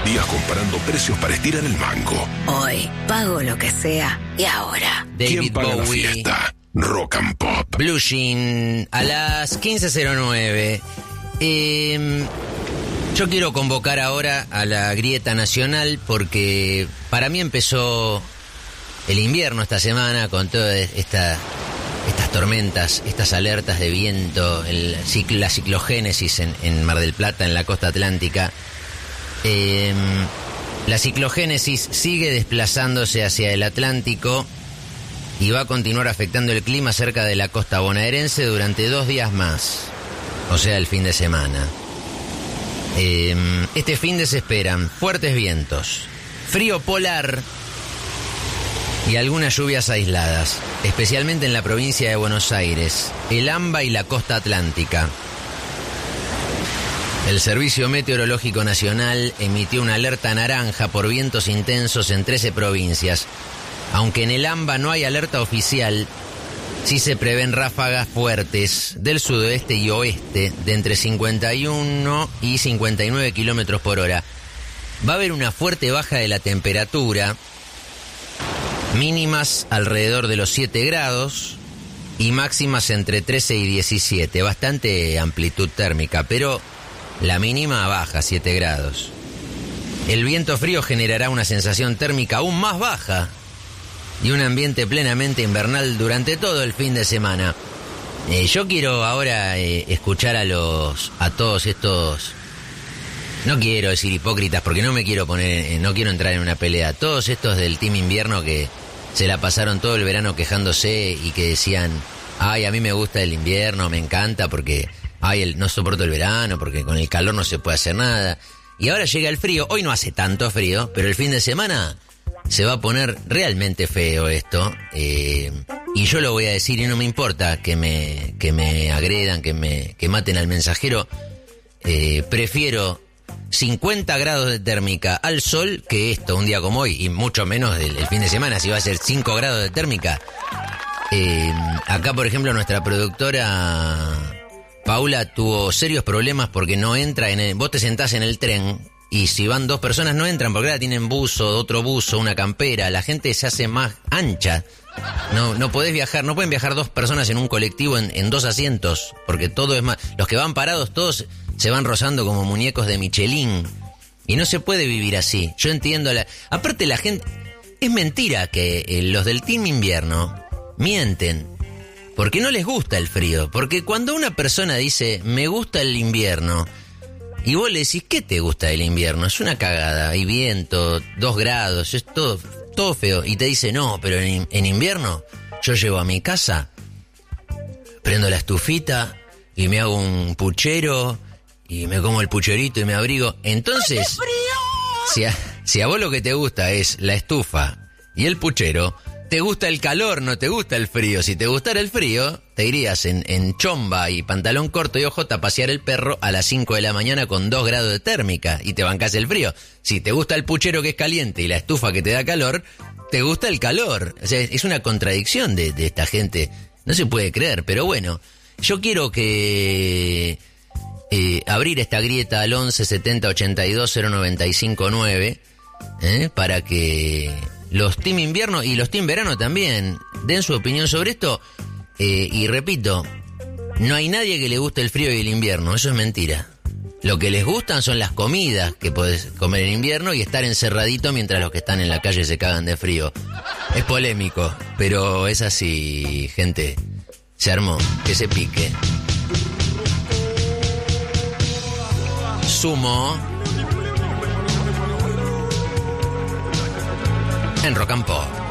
días comparando precios para estirar el mango. Hoy pago lo que sea y ahora. ¿Quién paga la fiesta? Rock and Pop. Blue Jean a las 15:09. Yo quiero convocar ahora a la grieta nacional porque para mí empezó el invierno esta semana con todas estas tormentas, estas alertas de viento, la ciclogénesis en Mar del Plata, en la costa atlántica. La ciclogénesis sigue desplazándose hacia el Atlántico y va a continuar afectando el clima cerca de la costa bonaerense durante 2 días más, o sea, el fin de semana. Este fin de se esperan fuertes vientos, frío polar y algunas lluvias aisladas, especialmente en la provincia de Buenos Aires, el AMBA y la costa atlántica. El Servicio Meteorológico Nacional emitió una alerta naranja por vientos intensos en 13 provincias. Aunque en el AMBA no hay alerta oficial, sí se prevén ráfagas fuertes del sudoeste y oeste de entre 51 y 59 kilómetros por hora. Va a haber una fuerte baja de la temperatura, mínimas alrededor de los 7 grados y máximas entre 13 y 17. Bastante amplitud térmica, pero la mínima baja, 7 grados. El viento frío generará una sensación térmica aún más baja y un ambiente plenamente invernal durante todo el fin de semana. Yo quiero ahora escuchar a todos estos, no quiero decir hipócritas porque no me quiero no quiero entrar en una pelea, todos estos del Team Invierno que se la pasaron todo el verano quejándose y que decían, ay, a mí me gusta el invierno, me encanta porque, ay, no soporto el verano porque con el calor no se puede hacer nada. Y ahora llega el frío, hoy no hace tanto frío, pero el fin de semana se va a poner realmente feo esto, y yo lo voy a decir y no me importa que me agredan, que maten al mensajero. Prefiero 50 grados de térmica al sol que esto, un día como hoy, y mucho menos el fin de semana, si va a ser 5 grados de térmica. Acá, por ejemplo, nuestra productora Paula tuvo serios problemas porque no entra vos te sentás en el tren y si van 2 personas no entran porque ahora tienen buzo, otro buzo, una campera, la gente se hace más ancha. No podés viajar, no pueden viajar 2 personas en un colectivo en 2 asientos, porque todo es más. Los que van parados todos se van rozando como muñecos de Michelin. Y no se puede vivir así. Yo entiendo aparte la gente, es mentira que los del Team Invierno mienten, porque no les gusta el frío. Porque cuando una persona dice, me gusta el invierno, y vos le decís, ¿qué te gusta del invierno? Es una cagada, hay viento, 2 grados, es todo feo. Y te dice, no, pero en invierno yo llego a mi casa, prendo la estufita y me hago un puchero y me como el pucherito y me abrigo. Entonces, si a vos lo que te gusta es la estufa y el puchero, te gusta el calor, no te gusta el frío. Si te gustara el frío, te irías en chomba y pantalón corto y ojota a pasear el perro a las 5 de la mañana con 2 grados de térmica y te bancás el frío. Si te gusta el puchero que es caliente y la estufa que te da calor, te gusta el calor. O sea, es una contradicción de esta gente. No se puede creer, pero bueno, yo quiero que abrir esta grieta al 11 70 82 095 9 para que los Team Invierno y los Team Verano también den su opinión sobre esto. Y repito, no hay nadie que le guste el frío y el invierno, eso es mentira. Lo que les gustan son las comidas que podés comer en invierno y estar encerradito mientras los que están en la calle se cagan de frío. Es polémico, pero es así, gente. Se armó, que se pique. Sumo en Rock and Pop.